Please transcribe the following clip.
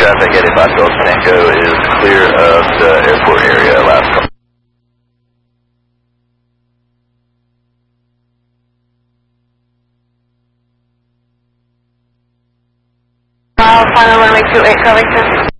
traffic 85 Gulf Tango is clear of the airport area. Last call. Final runway 28 Covington.